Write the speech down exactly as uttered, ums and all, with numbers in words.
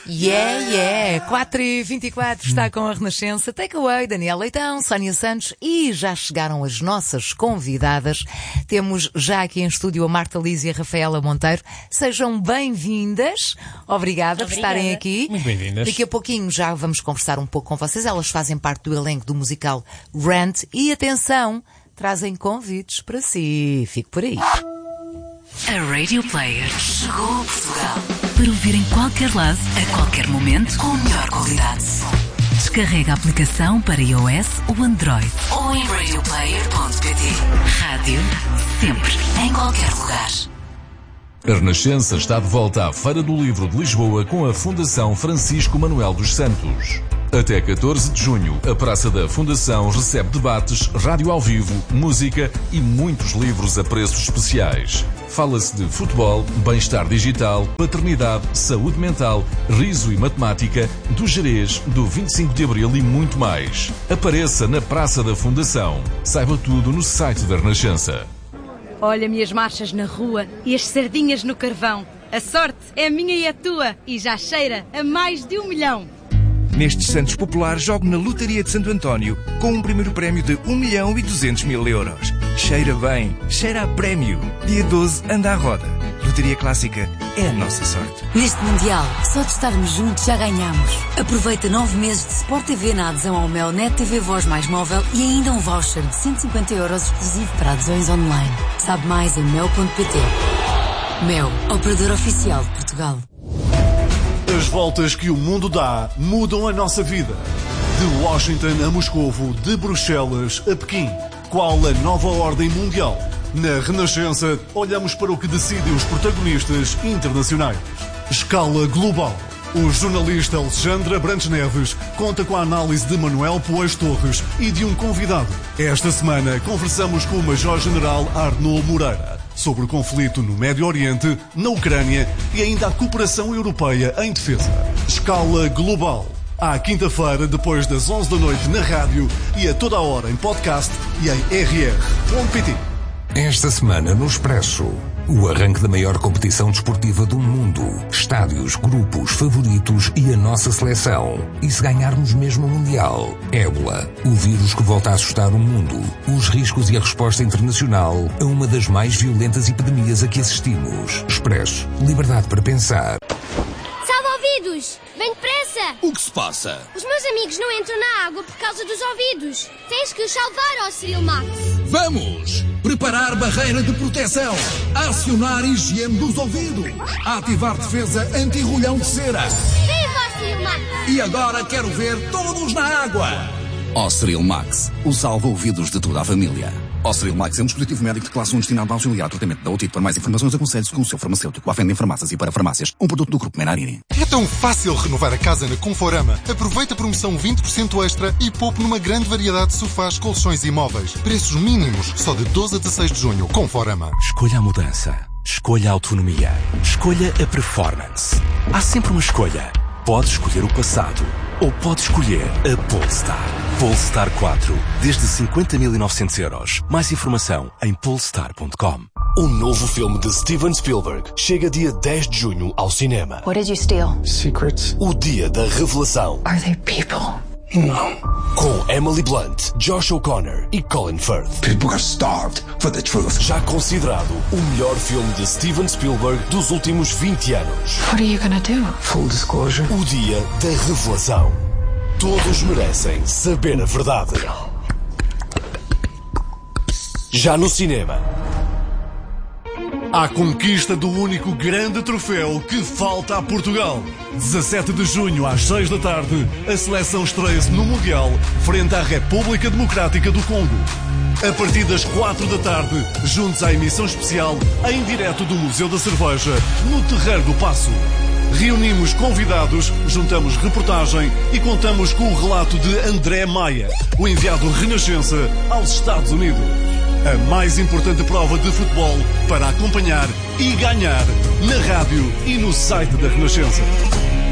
Yeah, yeah, quatro e vinte e quatro está com a Renascença, Takeaway, Daniel Leitão, Sónia Santos e já chegaram as nossas convidadas. Temos já aqui em estúdio a Marta Liz e a Rafaela Monteiro. Sejam bem-vindas. Obrigada, Obrigada por estarem aqui. Muito bem-vindas. Daqui a pouquinho já vamos conversar um pouco com vocês. Elas fazem parte do elenco do musical Rent e, atenção, trazem convites para si. Fique por aí. A Radio Player chegou a Portugal para ouvir em qualquer lado, a qualquer momento, com a melhor qualidade. Descarrega a aplicação para iOS ou Android ou em radio player ponto pt. Rádio, sempre, em qualquer lugar. A Renascença está de volta à Feira do Livro de Lisboa com a Fundação Francisco Manuel dos Santos. Até catorze de junho, a Praça da Fundação recebe debates, rádio ao vivo, música e muitos livros a preços especiais. Fala-se de futebol, bem-estar digital, paternidade, saúde mental, riso e matemática, do Jerez, do vinte e cinco de Abril e muito mais. Apareça na Praça da Fundação. Saiba tudo no site da Renascença. Olha minhas marchas na rua e as sardinhas no carvão. A sorte é minha e a tua e já cheira a mais de um milhão. Nestes Santos Populares, jogo na Lotaria de Santo António com um primeiro prémio de um milhão e duzentos mil euros. Cheira bem, cheira a prémio. Dia doze, anda à roda. Lotaria Clássica é a nossa sorte. Neste Mundial, só de estarmos juntos já ganhamos. Aproveita nove meses de Sport T V na adesão ao Mel Net T V Voz mais móvel e ainda um voucher de cento e cinquenta euros exclusivo para adesões online. Sabe mais em mel ponto pt. Mel, operador oficial de Portugal. As voltas que o mundo dá mudam a nossa vida. De Washington a Moscovo, de Bruxelas a Pequim. Qual a nova ordem mundial? Na Renascença, olhamos para o que decidem os protagonistas internacionais. Escala global. O jornalista Alexandre Abrantes Neves conta com a análise de Manuel Poés Torres e de um convidado. Esta semana conversamos com o Major-General Arnaud Moreira sobre o conflito no Médio Oriente, na Ucrânia e ainda a cooperação europeia em defesa. Escala global. À quinta-feira, depois das onze da noite na rádio e a toda a hora em podcast e em r r ponto p t. Esta semana no Expresso, o arranque da maior competição desportiva do mundo, estádios, grupos, favoritos e a nossa seleção. E se ganharmos mesmo o Mundial? Ébola, o vírus que volta a assustar o mundo, os riscos e a resposta internacional a uma das mais violentas epidemias a que assistimos. Expresso, liberdade para pensar. Ouvidos! Vem depressa! O que se passa? Os meus amigos não entram na água por causa dos ouvidos. Tens que os salvar, ó Cyril Max. Vamos! Preparar barreira de proteção. Acionar higiene dos ouvidos. Ativar defesa anti-rolhão de cera. Viva, ó Cyril Max! E agora quero ver todos na água. Ó Cyril Max, o salva-ouvidos de toda a família. Ó Cyril Max é um dispositivo médico de classe um destinado a auxiliar o tratamento da otite. Para mais informações, aconselhe-se com o seu farmacêutico. À venda em farmácias e para farmácias. Um produto do Grupo Menarini. É tão fácil renovar a casa na Conforama. Aproveita a promoção vinte por cento extra e poupe numa grande variedade de sofás, colchões e móveis. Preços mínimos só de doze a dezasseis de junho. Conforama. Escolha a mudança. Escolha a autonomia. Escolha a performance. Há sempre uma escolha. Pode escolher o passado ou pode escolher a Polestar. Polestar quatro, desde cinquenta mil e novecentos euros. Mais informação em polestar ponto com. O novo filme de Steven Spielberg chega dia dez de junho ao cinema. What did you steal? Secrets. O dia da revelação. Are they people? Não. Com Emily Blunt, Josh O'Connor e Colin Firth. People are starved for the truth. Já considerado o melhor filme de Steven Spielberg dos últimos vinte anos. What are you gonna do? Full disclosure. O dia da revelação. Todos merecem saber a verdade. Já no cinema. À conquista do único grande troféu que falta a Portugal. dezassete de junho, às seis da tarde, a seleção estreia-se no Mundial, frente à República Democrática do Congo. A partir das quatro da tarde, juntos à emissão especial, em direto do Museu da Cerveja, no Terreiro do Paço. Reunimos convidados, juntamos reportagem e contamos com o relato de André Maia, o enviado Renascença aos Estados Unidos. A mais importante prova de futebol para acompanhar e ganhar na rádio e no site da Renascença.